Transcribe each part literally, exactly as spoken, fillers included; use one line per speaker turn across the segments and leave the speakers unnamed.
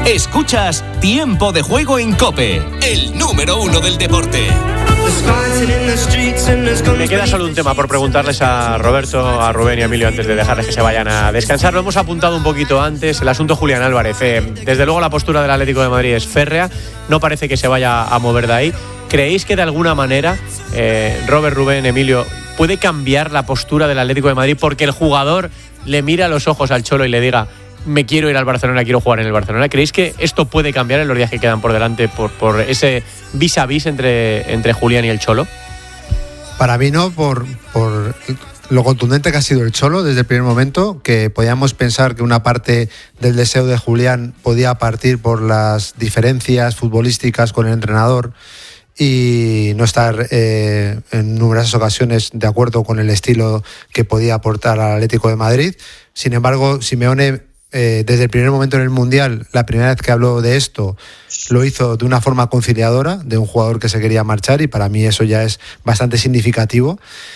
Escuchas Tiempo de Juego en COPE, el número uno del deporte.
Me queda solo un tema por preguntarles a Roberto, a Rubén y a Emilio antes de dejarles que se vayan a descansar. Lo hemos apuntado un poquito antes, el asunto Julián Álvarez. Eh, desde luego la postura del Atlético de Madrid es férrea, no parece que se vaya a mover de ahí. ¿Creéis que de alguna manera, eh, Robert, Rubén, Emilio, puede cambiar la postura del Atlético de Madrid porque el jugador le mira a los ojos al Cholo y le diga: me quiero ir al Barcelona, quiero jugar en el Barcelona? ¿Creéis que esto puede cambiar en los días que quedan por delante por, por ese vis a vis entre, entre Julián y el Cholo?
Para mí no, por, por lo contundente que ha sido el Cholo desde el primer momento, que podíamos pensar que una parte del deseo de Julián podía partir por las diferencias futbolísticas con el entrenador y no estar eh, en numerosas ocasiones de acuerdo con el estilo que podía aportar al Atlético de Madrid. Sin embargo, Simeone, Eh, desde el primer momento en el Mundial, la primera vez que habló de esto, lo hizo de una forma conciliadora, de un jugador que se quería marchar, y para mí eso ya es bastante significativo.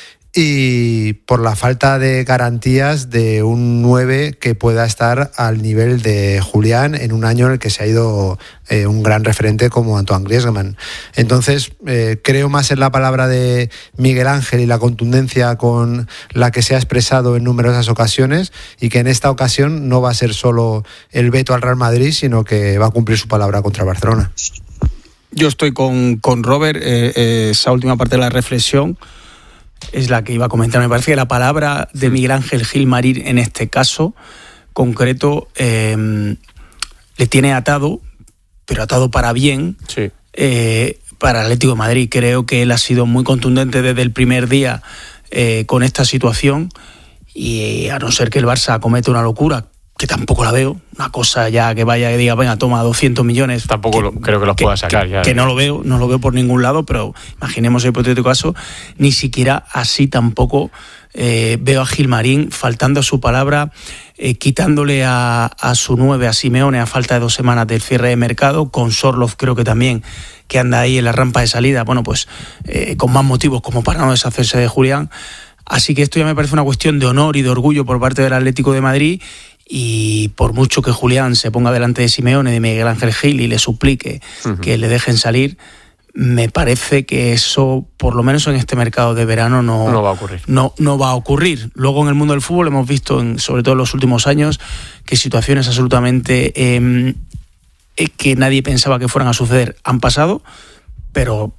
Y por la falta de garantías de un nueve que pueda estar al nivel de Julián en un año en el que se ha ido eh, un gran referente como Antoine Griezmann. Entonces, eh, creo más en la palabra de Miguel Ángel y la contundencia con la que se ha expresado en numerosas ocasiones, y que en esta ocasión no va a ser solo el veto al Real Madrid, sino que va a cumplir su palabra contra Barcelona.
Yo estoy con, con Robert, eh, eh, esa última parte de la reflexión es la que iba a comentar. Me parece que la palabra de Miguel Ángel Gil Marín en este caso concreto eh, le tiene atado, pero atado para bien, sí. eh, para el Atlético de Madrid. Creo que él ha sido muy contundente desde el primer día eh, con esta situación, y a no ser que el Barça cometa una locura, que tampoco la veo, una cosa ya que vaya y diga, venga, toma doscientos millones.
Tampoco
que,
lo, creo que los pueda sacar
que,
ya.
Que no lo veo, no lo veo por ningún lado, pero imaginemos el hipotético caso, ni siquiera así tampoco eh, veo a Gilmarín faltando a su palabra, eh, quitándole a, a su nueve, a Simeone, a falta de dos semanas del cierre de mercado, con Sorloth creo que también, que anda ahí en la rampa de salida, bueno, pues eh, con más motivos como para no deshacerse de Julián. Así que esto ya me parece una cuestión de honor y de orgullo por parte del Atlético de Madrid. Y por mucho que Julián se ponga delante de Simeone, de Miguel Ángel Gil, y le suplique uh-huh. que le dejen salir, me parece que eso, por lo menos en este mercado de verano, no,
no va a ocurrir.
No, no va a ocurrir. Luego en el mundo del fútbol hemos visto, en, sobre todo en los últimos años, que situaciones absolutamente eh, que nadie pensaba que fueran a suceder han pasado, pero